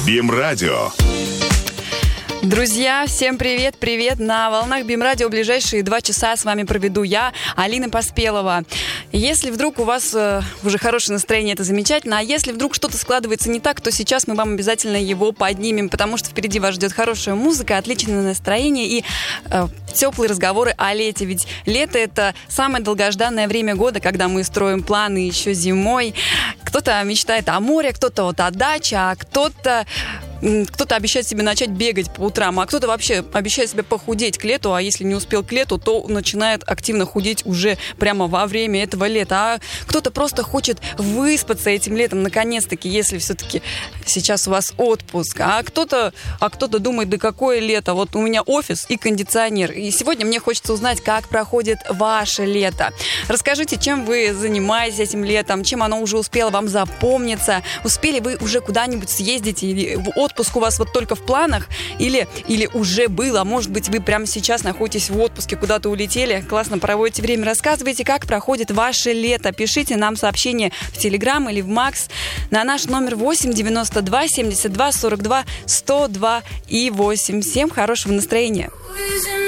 БИМ-радио. Друзья, всем привет, привет! На волнах БИМ-радио ближайшие 2 часа с вами проведу я, Алина Поспелова. Если вдруг у вас уже хорошее настроение, это замечательно. А если вдруг что-то складывается не так, то сейчас мы вам обязательно его поднимем, потому что впереди вас ждет хорошая музыка, отличное настроение и теплые разговоры о лете. Ведь лето — это самое долгожданное время года, когда мы строим планы еще зимой. Кто-то мечтает о море, кто-то о даче, а кто-то обещает себе начать бегать по утрам, а кто-то вообще обещает себе похудеть к лету, а если не успел к лету, то начинает активно худеть уже прямо во время этого лета. А кто-то просто хочет выспаться этим летом, наконец-таки, если все-таки сейчас у вас отпуск. А кто-то думает, да какое лето, вот у меня офис и кондиционер. И сегодня мне хочется узнать, как проходит ваше лето. Расскажите, чем вы занимаетесь этим летом, чем оно уже успело вам запомниться, успели вы уже куда-нибудь съездить, или в отпуск у вас вот только в планах, или уже было, может быть, вы прямо сейчас находитесь в отпуске, куда-то улетели, классно проводите время. Рассказывайте, как проходит ваше лето. Пишите нам сообщение в Телеграм или в Макс на наш номер 8 92 72 42 102 и 8. Всем хорошего настроения.